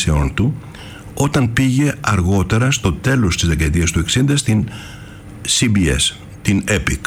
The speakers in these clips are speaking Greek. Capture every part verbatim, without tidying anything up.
αναζητήσεών του όταν πήγε αργότερα στο τέλος της δεκαετίας του εξήντα στην σι μπι ες, την Epic.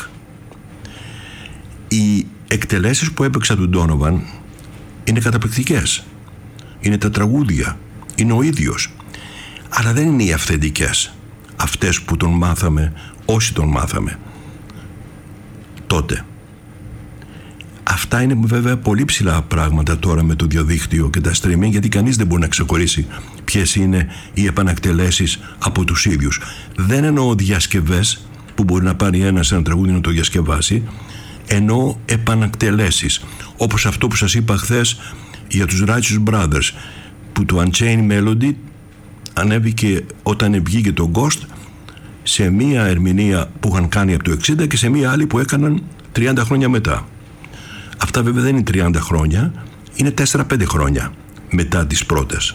Οι εκτελέσεις που έπαιξα του Donovan είναι καταπληκτικές. Είναι τα τραγούδια, είναι ο ίδιος, αλλά δεν είναι οι αυθεντικές, αυτές που τον μάθαμε όσοι τον μάθαμε τότε. Αυτά είναι βέβαια πολύ ψηλά πράγματα τώρα με το διαδίκτυο και τα streaming, γιατί κανείς δεν μπορεί να ξεχωρίσει ποιες είναι οι επανακτελέσεις από τους ίδιους. Δεν εννοώ διασκευές που μπορεί να πάρει ένας ένα τραγούδι να το διασκευάσει, εννοώ επανακτελέσεις, όπως αυτό που σας είπα χθες για τους Righteous Brothers, που το Unchained Melody ανέβηκε όταν βγήκε το Ghost σε μία ερμηνεία που είχαν κάνει από το εξήντα και σε μία άλλη που έκαναν τριάντα χρόνια μετά. Αυτά βέβαια δεν είναι τριάντα χρόνια, είναι τέσσερα πέντε χρόνια μετά τις πρώτες.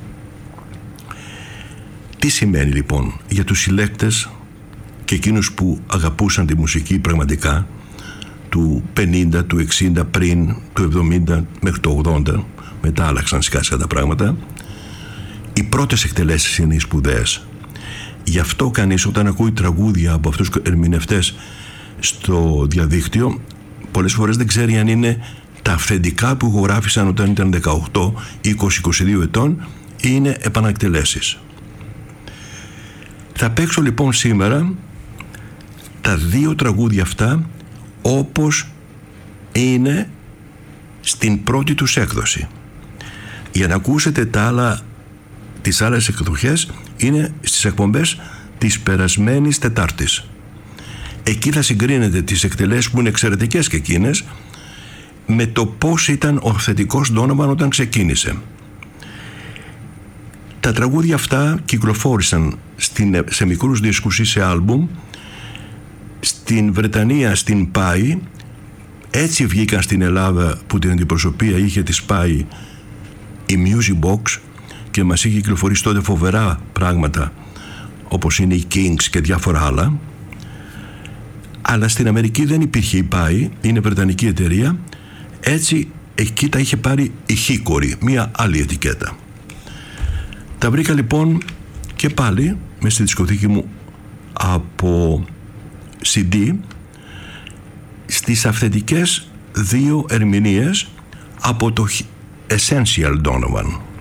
Τι σημαίνει λοιπόν για τους συλλέκτες και εκείνους που αγαπούσαν τη μουσική πραγματικά του πενήντα, του εξήντα, πριν, του εβδομήντα μέχρι το ογδόντα, μετά άλλαξαν σιγά σιγά τα πράγματα, οι πρώτες εκτελέσεις είναι οι σπουδαίες. Γι' αυτό κανείς όταν ακούει τραγούδια από αυτούς τους ερμηνευτές στο διαδίκτυο, πολλές φορές δεν ξέρει αν είναι τα αυθεντικά που ηχογράφησαν όταν ήταν δεκαοκτώ, είκοσι, είκοσι δύο ετών ή είναι επανακτελέσεις. Θα παίξω λοιπόν σήμερα τα δύο τραγούδια αυτά όπως είναι στην πρώτη τους έκδοση. Για να ακούσετε τα άλλα, τις άλλες εκδοχές είναι στις εκπομπές της περασμένης Τετάρτης. Εκεί θα συγκρίνετε τις εκτελέσεις που είναι εξαιρετικές και εκείνες με το πώς ήταν ο αυθεντικός Donovan όταν ξεκίνησε. Τα τραγούδια αυτά κυκλοφόρησαν στην, σε μικρούς δίσκους ή σε άλμπουμ στην Βρετανία, στην Πάει. Έτσι βγήκαν στην Ελλάδα που την αντιπροσωπεία είχε τη Πάει η Music Box και μας είχε κυκλοφορήσει τότε φοβερά πράγματα όπως είναι οι Kings και διάφορα άλλα. Αλλά στην Αμερική δεν υπήρχε η Πάει, είναι βρετανική εταιρεία. Έτσι εκεί τα είχε πάρει η Hickory, μια άλλη ετικέτα. Τα βρήκα λοιπόν και πάλι μες στη δισκοθήκη μου από σι ντι στις αυθεντικές δύο ερμηνείες από το Essential Donovan.